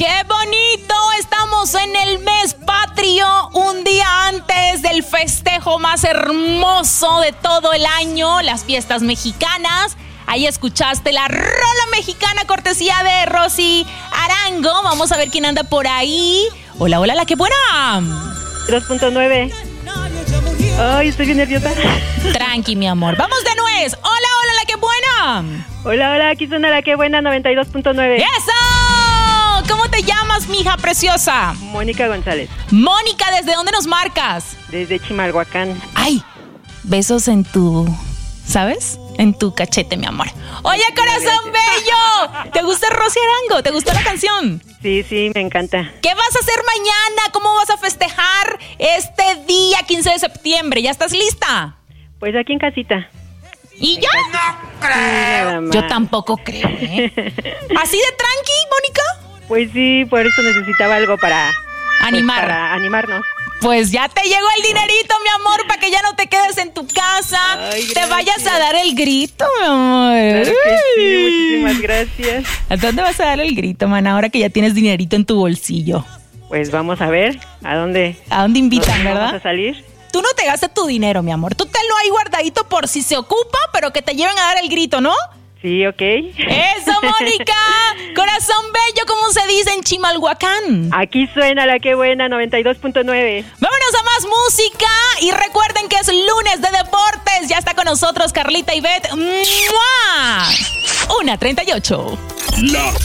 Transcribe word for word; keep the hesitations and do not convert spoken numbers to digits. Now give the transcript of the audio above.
¡Qué bonito! Estamos en el mes patrio, un día antes del festejo más hermoso de todo el año, las fiestas mexicanas. Ahí escuchaste la rola mexicana, cortesía de Rosy Arango. Vamos a ver quién anda por ahí. Hola, hola, la que buena. dos punto nueve. Ay, estoy bien nerviosa. Tranqui, mi amor. Vamos de nuez. Hola, hola, la que buena. Hola, hola, aquí suena la que buena, noventa y dos punto nueve. ¡Eso! ¿Cómo te llamas, mija preciosa? Mónica González. Mónica, ¿desde dónde nos marcas? Desde Chimalhuacán. Ay, besos en tu... ¿sabes? En tu cachete, mi amor. Oye, corazón bello, ¿te gusta Rosy Arango? ¿Te gustó la canción? Sí, sí, me encanta. ¿Qué vas a hacer mañana? ¿Cómo vas a festejar este día quince de septiembre? ¿Ya estás lista? Pues aquí en casita. ¿Y ya? No creo. Yo tampoco creo, ¿eh? ¿Así de tranqui, Mónica? Pues sí, por eso necesitaba algo para... Animar. Pues para animarnos. Pues ya te llegó el dinerito, mi amor, para que ya no te quedes en tu casa. Ay, te vayas a dar el grito, mi amor. Claro que sí, muchísimas gracias. ¿A dónde vas a dar el grito, man, ahora que ya tienes dinerito en tu bolsillo? Pues vamos a ver a dónde... ¿A dónde invitan, verdad? Vamos a salir. Tú no te gastes tu dinero, mi amor. Tú tenlo ahí guardadito por si se ocupa, pero que te lleven a dar el grito, ¿no? Sí, ok. ¡Eso, Mónica! Corazón bello, ¿cómo se dice en Chimalhuacán? Aquí suena la que buena, noventa y dos punto nueve. Vámonos a más música y recuerden que es lunes de deportes. Ya está con nosotros Carlita Ivette. ¡Mua! una treinta y ocho. La